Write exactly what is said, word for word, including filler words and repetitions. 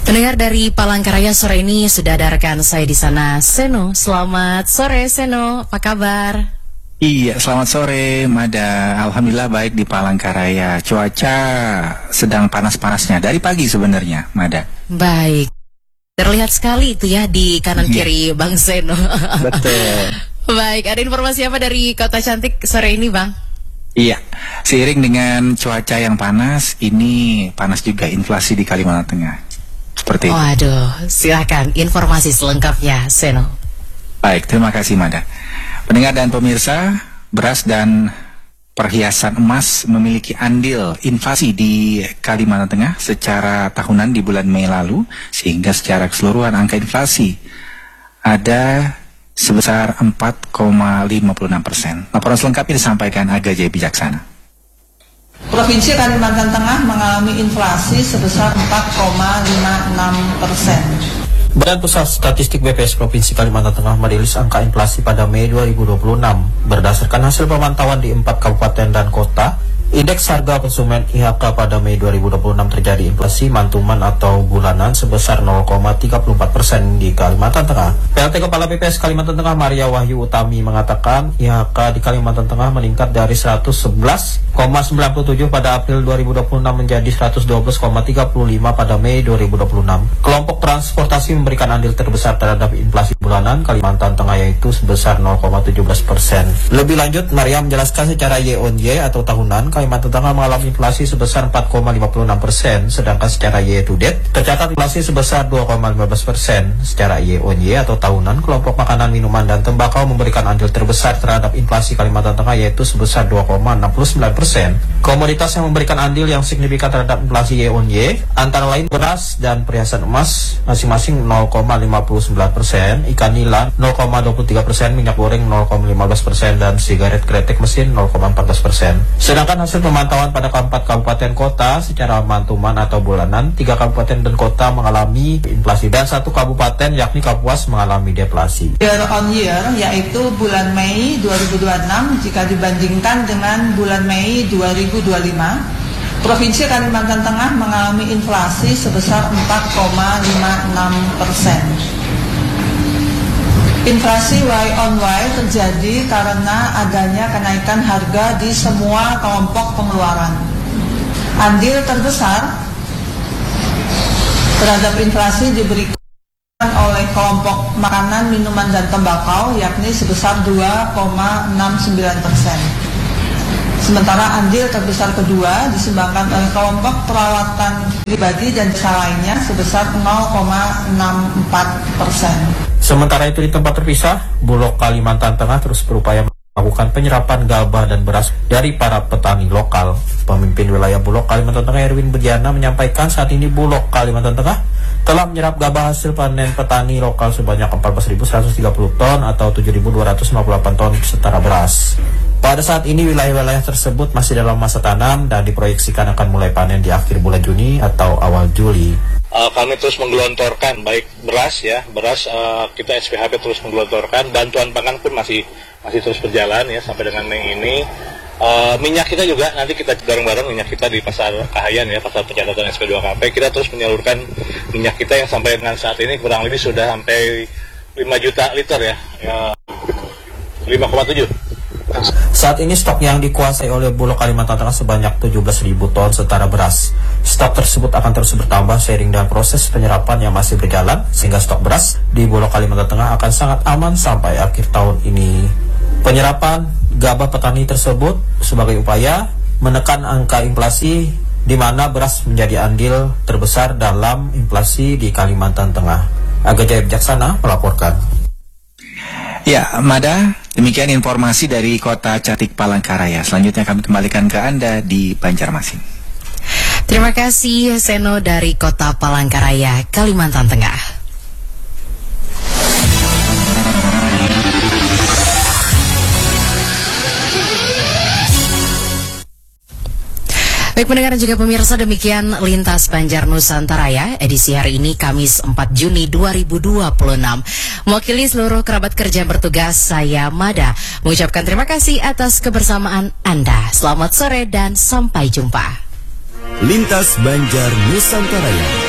Pendengar dari Palangkaraya, sore ini sudah ada rekan saya di sana, Seno. Selamat sore, Seno. Apa kabar? Iya, selamat sore, Mada. Alhamdulillah baik di Palangkaraya. Cuaca sedang panas-panasnya dari pagi sebenarnya, Mada. Baik. Terlihat sekali itu ya di kanan kiri Bang Seno. Betul. Baik, ada informasi apa dari Kota Cantik sore ini, Bang? Iya, seiring dengan cuaca yang panas, ini panas juga inflasi di Kalimantan Tengah. Seperti itu. Waduh, silakan informasi selengkapnya, Seno. Baik, terima kasih, Mada. Pendengar dan pemirsa, beras dan perhiasan emas memiliki andil inflasi di Kalimantan Tengah secara tahunan di bulan Mei lalu, sehingga secara keseluruhan angka inflasi ada sebesar empat koma lima puluh enam persen. Laporan selengkapnya disampaikan Aga Jaya Bijaksana. Provinsi Kalimantan Tengah mengalami inflasi sebesar empat koma lima enam persen. Badan Pusat Statistik B P S Provinsi Kalimantan Tengah merilis angka inflasi pada Mei dua ribu dua puluh enam. Berdasarkan hasil pemantauan di empat kabupaten dan kota, indeks harga konsumen I H K pada Mei dua ribu dua puluh enam terjadi inflasi mantuman atau bulanan sebesar nol koma tiga puluh empat persen di Kalimantan Tengah. P L T Kepala B P S Kalimantan Tengah Maria Wahyu Utami mengatakan I H K di Kalimantan Tengah meningkat dari seratus sebelas koma sembilan puluh tujuh pada April dua ribu dua puluh enam menjadi seratus dua belas koma tiga puluh lima pada Mei dua ribu dua puluh enam. Kelompok transportasi memberikan andil terbesar terhadap inflasi bulanan Kalimantan Tengah yaitu sebesar nol koma tujuh belas persen. Lebih lanjut, Maria menjelaskan secara Y on Y atau tahunan Kalimantan Tengah mengalami inflasi sebesar empat koma lima puluh enam persen, sedangkan secara Y to date tercatat inflasi sebesar dua koma lima belas persen. Secara Y on Y atau tahunan, kelompok makanan, minuman, dan tembakau memberikan andil terbesar terhadap inflasi Kalimantan Tengah yaitu sebesar dua koma enam puluh sembilan persen. Komoditas yang memberikan andil yang signifikan terhadap inflasi Y on Y antara lain beras dan perhiasan emas masing-masing nol koma lima puluh sembilan persen, ikan nila nol koma dua puluh tiga persen, minyak goreng nol koma lima belas persen, dan sigaret kretek mesin nol koma empat belas persen. Sedangkan hasil pemantauan pada keempat kabupaten kota secara mantuman atau bulanan, tiga kabupaten dan kota mengalami inflasi dan satu kabupaten yakni Kapuas mengalami deflasi. Year on year yaitu bulan Mei dua ribu dua puluh enam jika dibandingkan dengan bulan Mei dua ribu dua puluh lima, Provinsi Kalimantan Tengah mengalami inflasi sebesar empat koma lima enam persen. Inflasi Y on Y terjadi karena adanya kenaikan harga di semua kelompok pengeluaran. Andil terbesar terhadap inflasi diberikan oleh kelompok makanan, minuman, dan tembakau yakni sebesar dua koma enam sembilan persen. Sementara andil terbesar kedua disumbangkan oleh kelompok peralatan pribadi dan jasa lainnya sebesar nol koma enam empat persen. Sementara itu di tempat terpisah, Bulog Kalimantan Tengah terus berupaya melakukan penyerapan gabah dan beras dari para petani lokal. Pemimpin wilayah Bulog Kalimantan Tengah Erwin Berdiana menyampaikan saat ini Bulog Kalimantan Tengah telah menyerap gabah hasil panen petani lokal sebanyak empat belas ribu seratus tiga puluh ton atau tujuh ribu dua ratus lima puluh delapan ton setara beras. Pada saat ini wilayah-wilayah tersebut masih dalam masa tanam dan diproyeksikan akan mulai panen di akhir bulan Juni atau awal Juli. Uh, kami terus menggelontorkan baik beras ya, beras uh, kita S P H P terus menggelontorkan, bantuan pangan pun masih masih terus berjalan ya sampai dengan Mei ini. Uh, minyak kita juga nanti kita bareng-bareng minyak kita di pasar Kahayan ya, pasar pencatatan S P dua K P. Kita terus menyalurkan minyak kita yang sampai dengan saat ini kurang lebih sudah sampai lima juta liter ya, ya lima koma tujuh. Saat ini stok yang dikuasai oleh Bulog Kalimantan Tengah sebanyak tujuh belas ribu ton setara beras. Stok tersebut akan terus bertambah seiring dengan proses penyerapan yang masih berjalan, sehingga stok beras di Bulog Kalimantan Tengah akan sangat aman sampai akhir tahun ini. Penyerapan gabah petani tersebut sebagai upaya menekan angka inflasi di mana beras menjadi andil terbesar dalam inflasi di Kalimantan Tengah. Aga Jaya Bijaksana melaporkan. Ya, Mada, demikian informasi dari Kota Cantik Palangkaraya. Selanjutnya kami kembalikan ke Anda di Banjarmasin. Terima kasih Seno dari Kota Palangkaraya, Kalimantan Tengah. Baik pendengar dan juga pemirsa, demikian Lintas Banjar Nusantara ya, edisi hari ini Kamis empat Juni dua ribu dua puluh enam. Mewakili seluruh kerabat kerja yang bertugas, saya Mada mengucapkan terima kasih atas kebersamaan Anda. Selamat sore dan sampai jumpa. Lintas Banjar Nusantara.